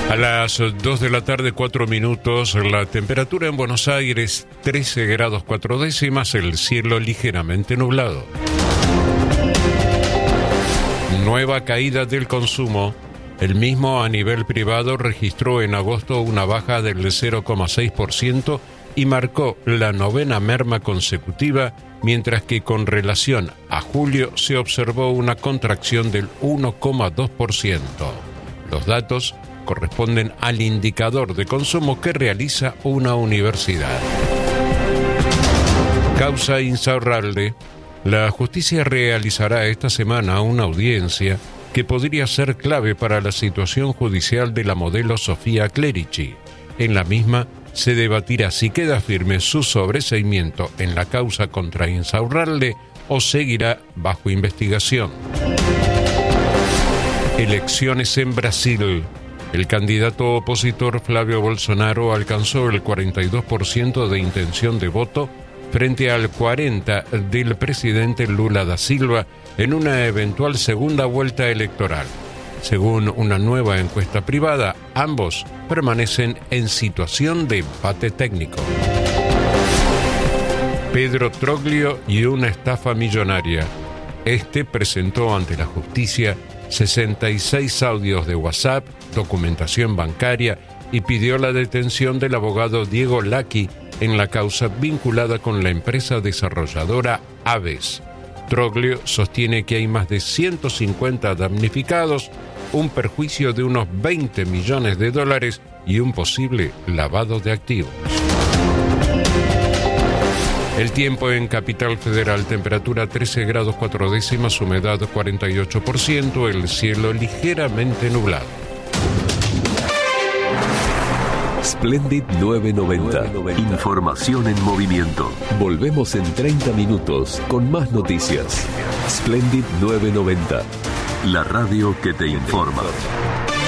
A las 2 de la tarde, 4 minutos, la temperatura en Buenos Aires, 13 grados 4 décimas, el cielo ligeramente nublado. Nueva caída del consumo. El mismo a nivel privado registró en agosto una baja del 0,6% y marcó la novena merma consecutiva, mientras que con relación a julio se observó una contracción del 1,2%. Los datos corresponden al indicador de consumo que realiza una universidad. Causa Insaurralde. La justicia realizará esta semana una audiencia que podría ser clave para la situación judicial de la modelo Sofía Clerici. En la misma se debatirá si queda firme su sobreseimiento en la causa contra Insaurralde o seguirá bajo investigación. Elecciones en Brasil. El candidato opositor Flavio Bolsonaro alcanzó el 42% de intención de voto frente al 40% del presidente Lula da Silva en una eventual segunda vuelta electoral. Según una nueva encuesta privada, ambos permanecen en situación de empate técnico. Pedro Troglio y una estafa millonaria. Este presentó ante la justicia 66 audios de WhatsApp, documentación bancaria y pidió la detención del abogado Diego Lacchi en la causa vinculada con la empresa desarrolladora Aves. Troglio sostiene que hay más de 150 damnificados, un perjuicio de unos 20 millones de dólares y un posible lavado de activos. El tiempo en Capital Federal, temperatura 13 grados 4 décimas, humedad 48%, el cielo ligeramente nublado. Splendid 990. Información en movimiento. Volvemos en 30 minutos con más noticias. Splendid 990. La radio que te informa.